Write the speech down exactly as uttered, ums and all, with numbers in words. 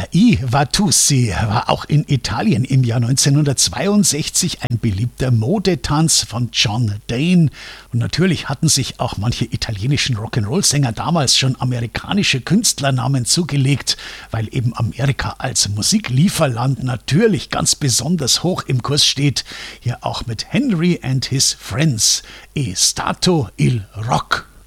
I Vatusi war auch in Italien im Jahr neunzehnhundertzweiundsechzig ein beliebter Modetanz von John Dane. Und natürlich hatten sich auch manche italienischen Rock'n'Roll-Sänger damals schon amerikanische Künstlernamen zugelegt, weil eben Amerika als Musiklieferland natürlich ganz besonders hoch im Kurs steht. Hier auch mit Henry and His Friends, E Stato il Rock.